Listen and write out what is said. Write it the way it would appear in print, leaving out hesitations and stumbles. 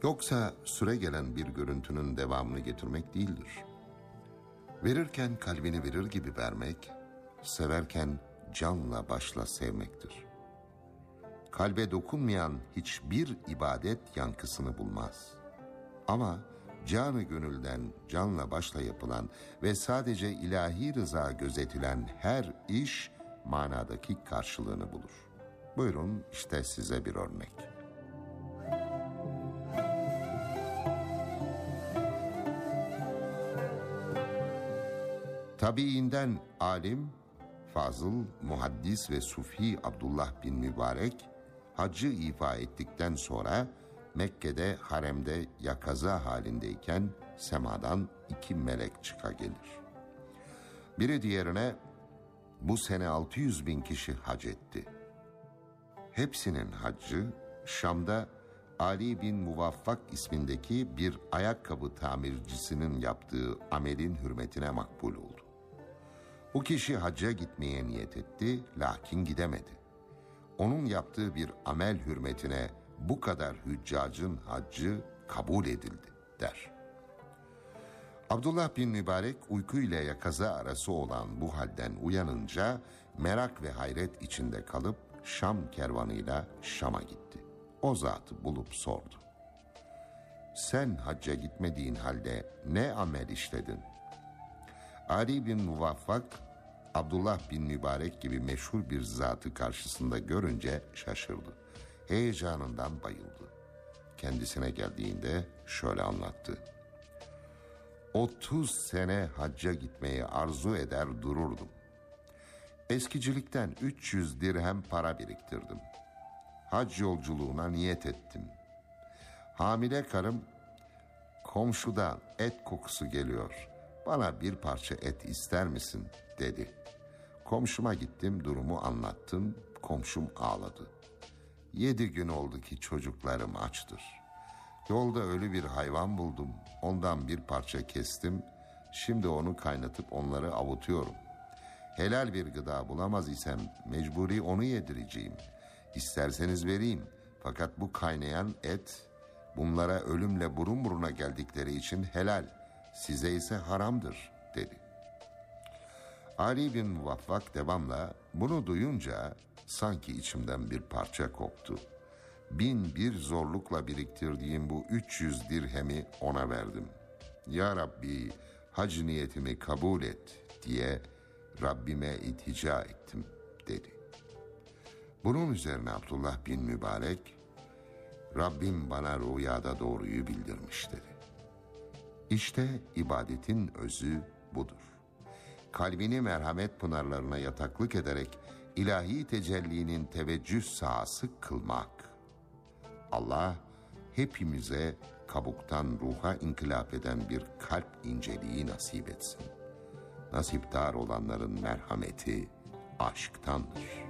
Yoksa süregelen bir görüntünün devamını getirmek değildir. Verirken kalbini verir gibi vermek, severken canla başla sevmektir. Kalbe dokunmayan hiçbir ibadet yankısını bulmaz. Ama canı gönülden, canla başla yapılan ve sadece ilahi rıza gözetilen her iş manadaki karşılığını bulur. Buyurun işte size bir örnek. Tabiinden alim, fazıl, muhaddis ve sufi Abdullah bin Mübarek, haccı ifa ettikten sonra Mekke'de haremde yakaza halindeyken semadan 2 melek çıka gelir. Biri diğerine, bu sene 600 bin kişi hac etti. Hepsinin haccı Şam'da Ali bin Muvaffak ismindeki bir ayakkabı tamircisinin yaptığı amelin hürmetine makbul oldu. Bu kişi hacca gitmeye niyet etti, lakin gidemedi. Onun yaptığı bir amel hürmetine bu kadar hüccacın haccı kabul edildi der. Abdullah bin Mübarek uykuyla yakaza arası olan bu halden uyanınca merak ve hayret içinde kalıp Şam kervanıyla Şam'a gitti. O zatı bulup sordu. Sen hacca gitmediğin halde ne amel işledin? Ali bin Muvaffak, Abdullah bin Mübarek gibi meşhur bir zatı karşısında görünce şaşırdı. Heyecanından bayıldı. Kendisine geldiğinde şöyle anlattı. 30 sene hacca gitmeyi arzu eder dururdum. Eskicilikten 300 dirhem para biriktirdim. Hac yolculuğuna niyet ettim. Hamile karım, komşudan et kokusu geliyor, bana bir parça et ister misin dedi. Komşuma gittim, durumu anlattım, komşum ağladı. 7 gün oldu ki çocuklarım açtır. Yolda ölü bir hayvan buldum, ondan bir parça kestim, şimdi onu kaynatıp onları avutuyorum. Helal bir gıda bulamaz isem mecburi onu yedireceğim. İsterseniz vereyim, fakat bu kaynayan et bunlara ölümle burun buruna geldikleri için helal, size ise haramdır dedi. Ali bin Muvaffak devamla bunu duyunca sanki içimden bir parça koptu. 1001 zorlukla biriktirdiğim bu 300 dirhemi ona verdim. Ya Rabbi, hac niyetimi kabul et diye Rabbime iltica ettim dedi. Bunun üzerine Abdullah bin Mübarek, Rabbim bana rüyada doğruyu bildirmiş dedi. İşte ibadetin özü budur. Kalbini merhamet pınarlarına yataklık ederek ilahi tecellinin teveccüh sahası kılmak. Allah hepimize kabuktan ruha inkılap eden bir kalp inceliği nasip etsin. Nasipdar olanların merhameti aşktandır.